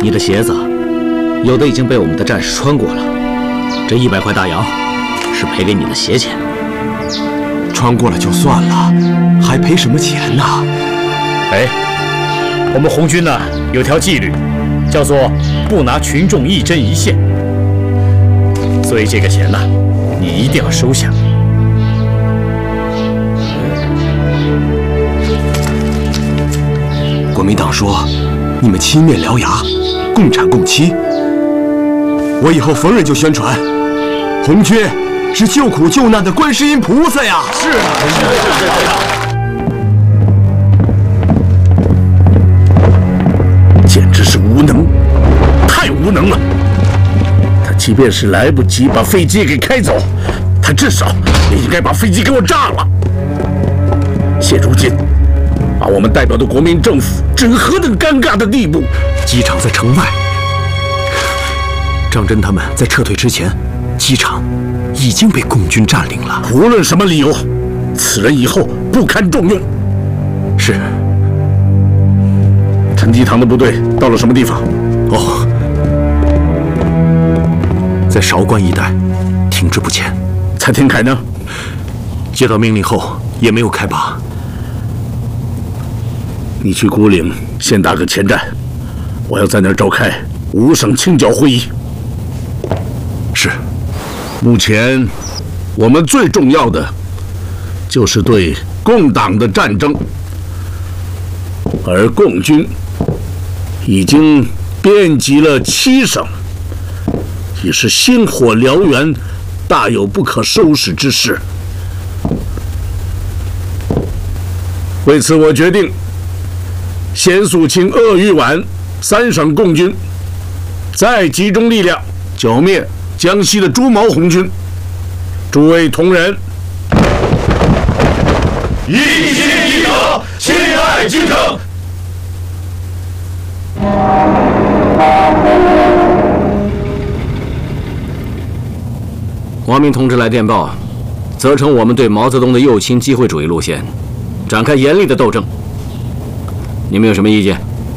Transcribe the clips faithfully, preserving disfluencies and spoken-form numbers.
你的鞋子有的已经被我们的战士穿过了，这一百块大洋是赔给你的鞋钱。 穿过了就算了，还赔什么钱呢？ 哎，我们红军呢有条纪律，叫做不拿群众一针一线，所以这个钱呢，你一定要收下。 国民党说你们欺面獠牙，共产共妻。我以后逢人就宣传，红军是救苦救难的观世音菩萨呀！ 是啊， 简直是无能，太无能了。他即便是来不及把飞机给开走，他至少也应该把飞机给我炸了。现如今，把我们代表的国民政府置于何等尴尬的地步！ 机场在城外，张真他们在撤退之前，机场已经被共军占领了。 无论什么理由，此人以后不堪重用。 是。 陈济棠的部队到了什么地方？ 哦，在韶关一带停滞不前。 蔡天凯呢？ 接到命令后也没有开拔。 你去古岭先打个前站，我要在那儿召开五省清剿会议。 是。 目前我们最重要的就是对共党的战争，而共军已经遍及了七省，已是星火燎原，大有不可收拾之势。为此，我决定先肃清鄂豫皖三省共军，再集中力量剿灭江西的朱毛红军。诸位同仁， 一心一德，亲爱京城。 王明同志来电报，责成我们对毛泽东的右倾机会主义路线展开严厉的斗争。你们有什么意见？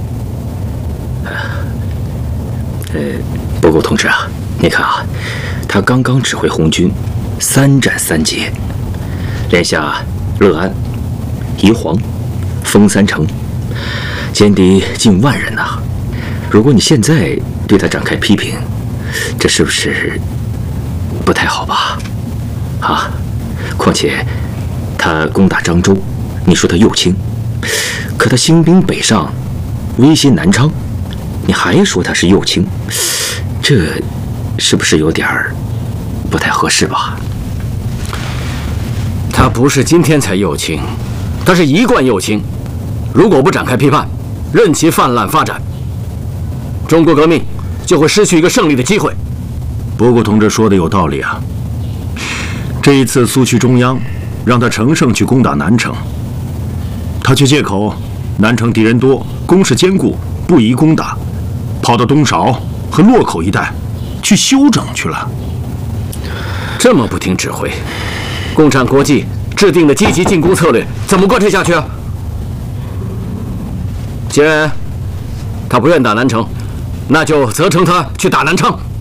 呃，报告同志啊，你看啊，他刚刚指挥红军三战三捷，连下乐安、宜黄、封三城，歼敌近万人呐、啊。如果你现在对他展开批评，这是不是不太好吧？啊，况且他攻打漳州，你说他右倾，可他兴兵北上，威胁南昌，你还说他是右倾，这是不是有点儿不太合适吧？ 他不是今天才右倾，他是一贯右倾。如果不展开批判，任其泛滥发展，中国革命就会失去一个胜利的机会。 伯国同志说的有道理啊。这一次苏区中央让他乘胜去攻打南城，他却借口南城敌人多，工事坚固，不宜攻打，跑到东韶和洛口一带去休整去了。 这么不听指挥，共产国际制定的积极进攻策略怎么贯彻下去啊？既然他不愿打南城，那就责成他去打南昌。